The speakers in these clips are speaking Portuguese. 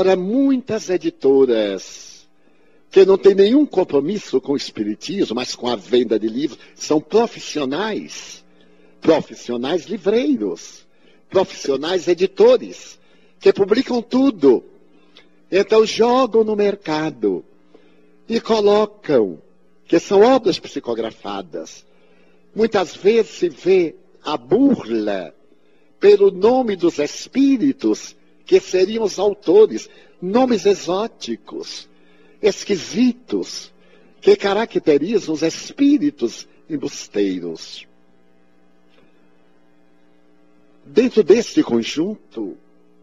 Para muitas editoras que não têm nenhum compromisso com o espiritismo, mas com a venda de livros, são profissionais livreiros, profissionais editores, que publicam tudo. Então jogam no mercado e colocam que são obras psicografadas. Muitas vezes se vê a burla pelo nome dos espíritos, que seriam os autores, nomes exóticos, esquisitos, que caracterizam os espíritos embusteiros. Dentro deste conjunto,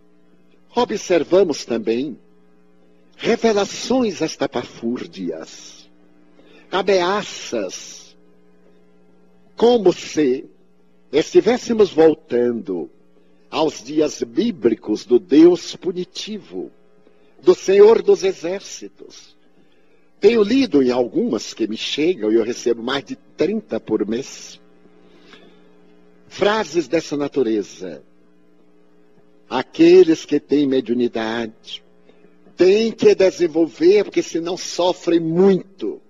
observamos também revelações estapafúrdias, ameaças, como se estivéssemos voltando aos dias bíblicos do Deus punitivo, do Senhor dos Exércitos. Tenho lido em algumas que me chegam, e eu recebo mais de 30 por mês, frases dessa natureza. Aqueles que têm mediunidade têm que desenvolver, porque senão sofrem muito.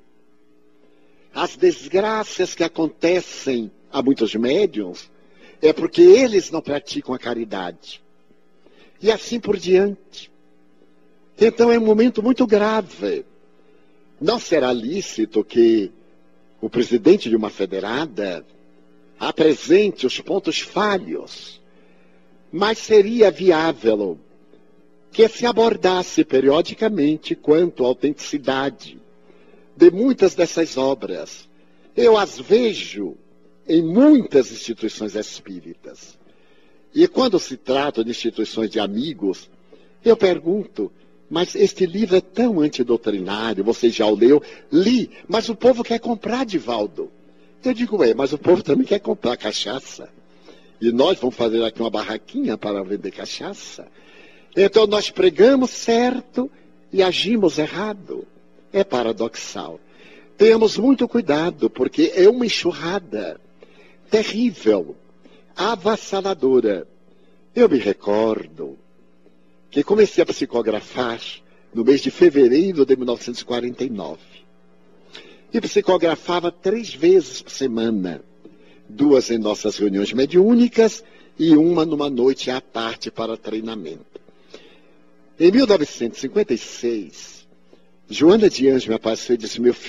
As desgraças que acontecem a muitos médiuns é porque eles não praticam a caridade. E assim por diante. Então é um momento muito grave. Não será lícito que o presidente de uma federada apresente os pontos falhos, mas seria viável que se abordasse periodicamente quanto à autenticidade de muitas dessas obras. Eu as vejo em muitas instituições espíritas. E quando se trata de instituições de amigos, eu pergunto, mas este livro é tão antidoutrinário, você já o leu? Li, mas o povo quer comprar, Divaldo. Eu digo, mas o povo também quer comprar cachaça. E nós vamos fazer aqui uma barraquinha para vender cachaça. Então nós pregamos certo e agimos errado. É paradoxal. Tenhamos muito cuidado, porque é uma enxurrada terrível, avassaladora. Eu me recordo que comecei a psicografar no mês de fevereiro de 1949. E psicografava 3 vezes por semana. 2 em nossas reuniões mediúnicas e uma numa noite à parte para treinamento. Em 1956, Joana de Anjos me apareceu e disse, meu filho,